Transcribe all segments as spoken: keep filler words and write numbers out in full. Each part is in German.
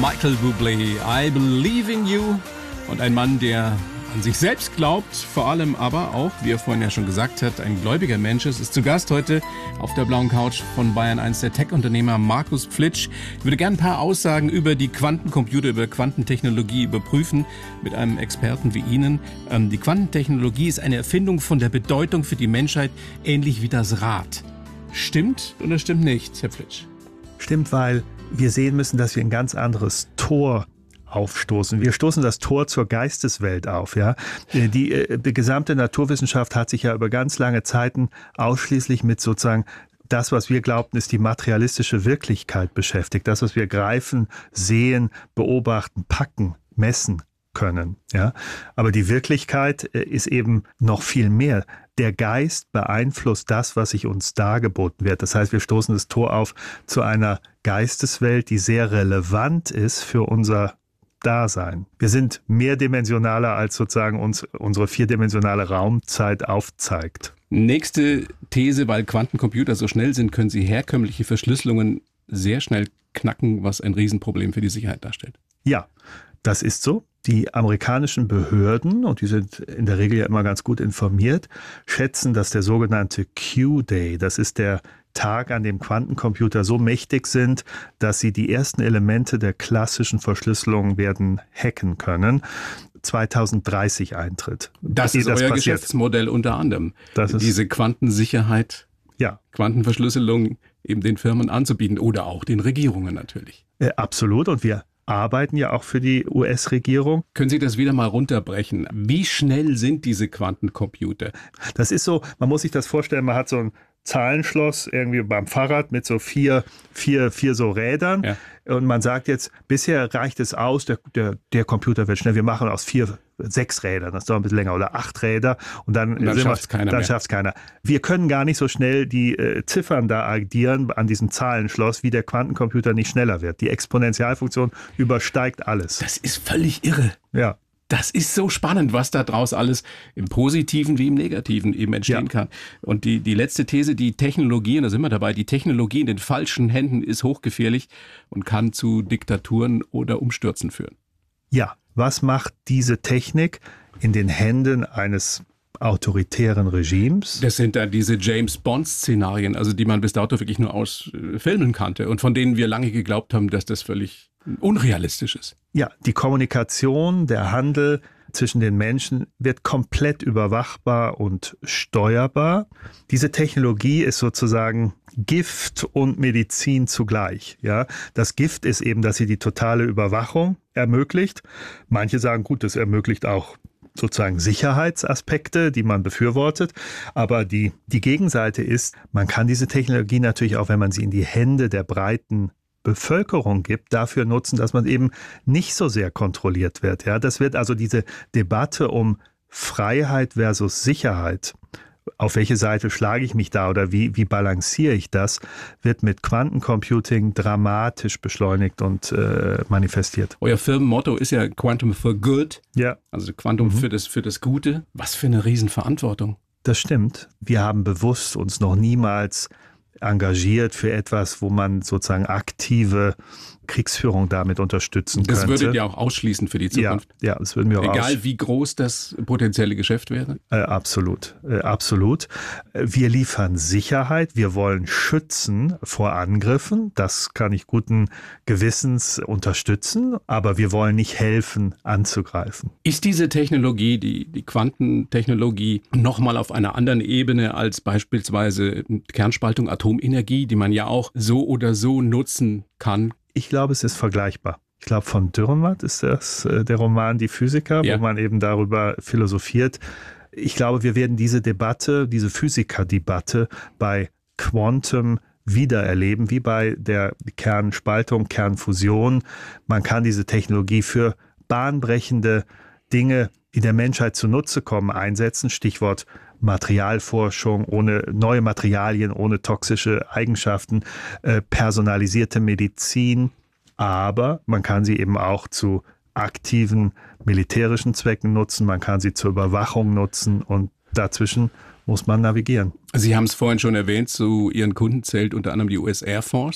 Michael Bublé, I Believe in You. Und ein Mann, der an sich selbst glaubt, vor allem aber auch, wie er vorhin ja schon gesagt hat, ein gläubiger Mensch ist, ist zu Gast heute auf der blauen Couch von Bayern eins, der Tech-Unternehmer Markus Pflitsch. Ich würde gerne ein paar Aussagen über die Quantencomputer, über Quantentechnologie überprüfen mit einem Experten wie Ihnen. Ähm, die Quantentechnologie ist eine Erfindung von der Bedeutung für die Menschheit, ähnlich wie das Rad. Stimmt oder stimmt nicht, Herr Pflitsch? Stimmt, weil wir sehen müssen, dass wir ein ganz anderes Tor aufstoßen. Wir stoßen das Tor zur Geisteswelt auf. Ja? Die, die gesamte Naturwissenschaft hat sich ja über ganz lange Zeiten ausschließlich mit sozusagen das, was wir glaubten, ist die materialistische Wirklichkeit beschäftigt. Das, was wir greifen, sehen, beobachten, packen, messen können. Ja? Aber die Wirklichkeit ist eben noch viel mehr. Der Geist beeinflusst das, was sich uns dargeboten wird. Das heißt, wir stoßen das Tor auf zu einer Geisteswelt, die sehr relevant ist für unser Dasein. Wir sind mehrdimensionaler, als sozusagen uns unsere vierdimensionale Raumzeit aufzeigt. Nächste These, weil Quantencomputer so schnell sind, können sie herkömmliche Verschlüsselungen sehr schnell knacken, was ein Riesenproblem für die Sicherheit darstellt. Ja, das ist so. Die amerikanischen Behörden, und die sind in der Regel ja immer ganz gut informiert, schätzen, dass der sogenannte Q-Day, das ist der Tag, an dem Quantencomputer so mächtig sind, dass sie die ersten Elemente der klassischen Verschlüsselung werden hacken können, zweitausenddreißig eintritt. Das ist das euer passiert. Geschäftsmodell unter anderem. Das ist diese Quantensicherheit, ja. Quantenverschlüsselung eben den Firmen anzubieten oder auch den Regierungen natürlich. Äh, absolut, und wir arbeiten ja auch für die U S-Regierung. Können Sie das wieder mal runterbrechen? Wie schnell sind diese Quantencomputer? Das ist so, man muss sich das vorstellen, man hat so ein Zahlenschloss irgendwie beim Fahrrad mit so vier, vier, vier so Rädern. Ja. Und man sagt jetzt, bisher reicht es aus, der, der, der Computer wird schnell. Wir machen aus vier, sechs Rädern, das dauert ein bisschen länger, oder acht Räder. Und dann, und dann schafft es keiner. Dann schafft's keiner. Wir können gar nicht so schnell die äh, Ziffern da addieren an diesem Zahlenschloss, wie der Quantencomputer nicht schneller wird. Die Exponentialfunktion übersteigt alles. Das ist völlig irre. Ja. Das ist so spannend, was da draus alles im Positiven wie im Negativen eben entstehen ja. kann. Und die, die letzte These, die Technologie, und da sind wir dabei, die Technologie in den falschen Händen ist hochgefährlich und kann zu Diktaturen oder Umstürzen führen. Ja, was macht diese Technik in den Händen eines autoritären Regimes? Das sind dann diese James-Bond-Szenarien, also die man bis dato wirklich nur aus äh, Filmen kannte und von denen wir lange geglaubt haben, dass das völlig unrealistisch ist. Ja, die Kommunikation, der Handel zwischen den Menschen wird komplett überwachbar und steuerbar. Diese Technologie ist sozusagen Gift und Medizin zugleich. Ja, das Gift ist eben, dass sie die totale Überwachung ermöglicht. Manche sagen, gut, das ermöglicht auch sozusagen Sicherheitsaspekte, die man befürwortet. Aber die, die Gegenseite ist, man kann diese Technologie natürlich auch, wenn man sie in die Hände der breiten Bevölkerung gibt, dafür nutzen, dass man eben nicht so sehr kontrolliert wird. Ja, das wird also diese Debatte um Freiheit versus Sicherheit. Auf welche Seite schlage ich mich da oder wie, wie balanciere ich das, wird mit Quantencomputing dramatisch beschleunigt und äh, manifestiert. Euer Firmenmotto ist ja Quantum for Good, ja. Also Quantum mhm. für das, für das Gute. Was für eine Riesenverantwortung. Das stimmt. Wir haben bewusst uns noch niemals engagiert für etwas, wo man sozusagen aktive Kriegsführung damit unterstützen das könnte. Das würdet ihr auch ausschließen für die Zukunft? Ja, ja das würden wir auch Egal ausschließen. Wie groß das potenzielle Geschäft wäre? Äh, absolut, äh, absolut. Wir liefern Sicherheit, wir wollen schützen vor Angriffen, das kann ich guten Gewissens unterstützen, aber wir wollen nicht helfen, anzugreifen. Ist diese Technologie, die, die Quantentechnologie, nochmal auf einer anderen Ebene als beispielsweise Kernspaltung, Atomenergie, die man ja auch so oder so nutzen kann? Ich glaube, es ist vergleichbar. Ich glaube, von Dürrenmatt ist das äh, der Roman Die Physiker, ja. wo man eben darüber philosophiert. Ich glaube, wir werden diese Debatte, diese Physikerdebatte bei Quantum wiedererleben, wie bei der Kernspaltung, Kernfusion. Man kann diese Technologie für bahnbrechende Dinge, die der Menschheit zunutze kommen, einsetzen. Stichwort Materialforschung, ohne neue Materialien, ohne toxische Eigenschaften, äh, personalisierte Medizin. Aber man kann sie eben auch zu aktiven militärischen Zwecken nutzen, man kann sie zur Überwachung nutzen und dazwischen muss man navigieren. Sie haben es vorhin schon erwähnt, zu Ihren Kunden zählt unter anderem die U S Air Force.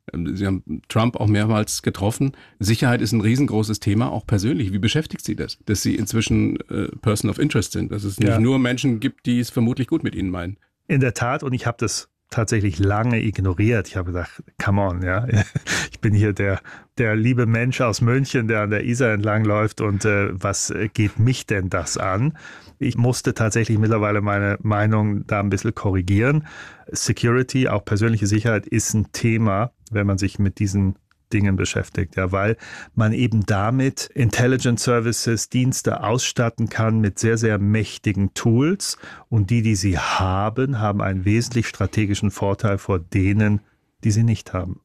Sie haben Trump auch mehrmals getroffen. Sicherheit ist ein riesengroßes Thema, auch persönlich. Wie beschäftigt Sie das, dass Sie inzwischen äh, Person of Interest sind, dass es nicht ja. nur Menschen gibt, die es vermutlich gut mit Ihnen meinen? In der Tat, und ich habe das tatsächlich lange ignoriert. Ich habe gedacht, come on, ja, ich bin hier der, der liebe Mensch aus München, der an der Isar entlang läuft und äh, was geht mich denn das an? Ich musste tatsächlich mittlerweile meine Meinung da ein bisschen korrigieren. Security, auch persönliche Sicherheit, ist ein Thema, wenn man sich mit diesen Dingen beschäftigt, ja, weil man eben damit Intelligence Services, Dienste ausstatten kann mit sehr, sehr mächtigen Tools und die, die sie haben, haben einen wesentlich strategischen Vorteil vor denen, die sie nicht haben.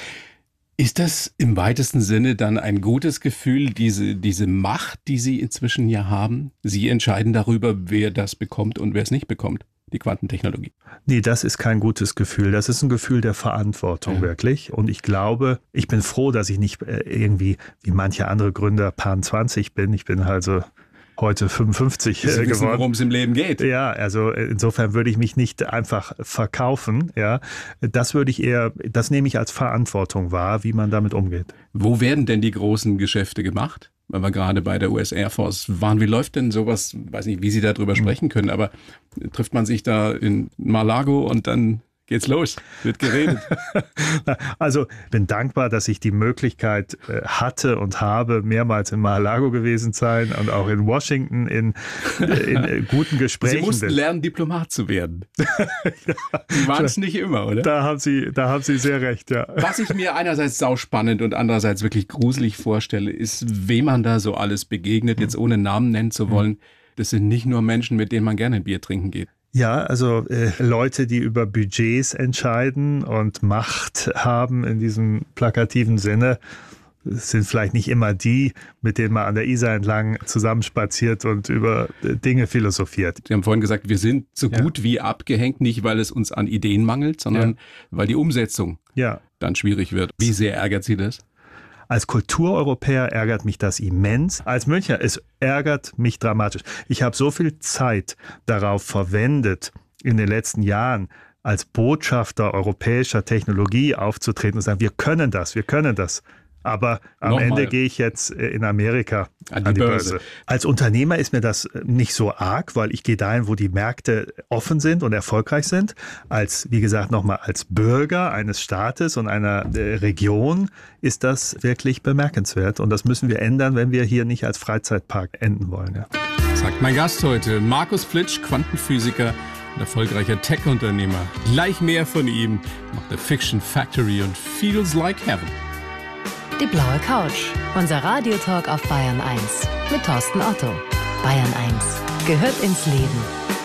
Ist das im weitesten Sinne dann ein gutes Gefühl, diese, diese Macht, die Sie inzwischen ja haben? Sie entscheiden darüber, wer das bekommt und wer es nicht bekommt, die Quantentechnologie. Nee, das ist kein gutes Gefühl. Das ist ein Gefühl der Verantwortung, ja. wirklich. Und ich glaube, ich bin froh, dass ich nicht irgendwie wie manche andere Gründer Pan zwanzig bin. Ich bin also heute fünfundfünfzig Sie geworden. wissen, worum es im Leben geht. Ja, also insofern würde ich mich nicht einfach verkaufen. Ja, das würde ich eher, das nehme ich als Verantwortung wahr, wie man damit umgeht. Wo werden denn die großen Geschäfte gemacht? Weil wir gerade bei der U S Air Force waren. Wie läuft denn sowas? Ich weiß nicht, wie Sie darüber sprechen können, aber trifft man sich da in Mar-a-Lago und dann geht's los, wird geredet. Also bin dankbar, dass ich die Möglichkeit äh, hatte und habe, mehrmals in Mar-a-Lago gewesen sein und auch in Washington in, in äh, guten Gesprächen. Sie mussten lernen, Diplomat zu werden. ja. Sie waren es nicht immer, oder? Da haben Sie, da haben Sie sehr recht, ja. Was ich mir einerseits sauspannend und andererseits wirklich gruselig vorstelle, ist, wem man da so alles begegnet, jetzt ohne Namen nennen zu wollen. Das sind nicht nur Menschen, mit denen man gerne ein Bier trinken geht. Ja, also äh, Leute, die über Budgets entscheiden und Macht haben in diesem plakativen Sinne, sind vielleicht nicht immer die, mit denen man an der Isar entlang zusammenspaziert und über äh, Dinge philosophiert. Sie haben vorhin gesagt, wir sind so ja. gut wie abgehängt, nicht weil es uns an Ideen mangelt, sondern ja. weil die Umsetzung ja. dann schwierig wird. Wie sehr ärgert Sie das? Als Kultureuropäer ärgert mich das immens. Als Münchner, es ärgert mich dramatisch. Ich habe so viel Zeit darauf verwendet, in den letzten Jahren als Botschafter europäischer Technologie aufzutreten und zu sagen, wir können das, wir können das. Aber am Nochmal. Ende gehe ich jetzt in Amerika an die, an die Börse. Börse. Als Unternehmer ist mir das nicht so arg, weil ich gehe dahin, wo die Märkte offen sind und erfolgreich sind. Als, wie gesagt, nochmal als Bürger eines Staates und einer Region ist das wirklich bemerkenswert. Und das müssen wir ändern, wenn wir hier nicht als Freizeitpark enden wollen. Ja. Sagt mein Gast heute, Markus Flitsch, Quantenphysiker und erfolgreicher Tech-Unternehmer. Gleich mehr von ihm macht The Fiction Factory und Feels Like Heaven. Die blaue Couch, unser Radiotalk auf Bayern eins mit Thorsten Otto. Bayern eins gehört ins Leben.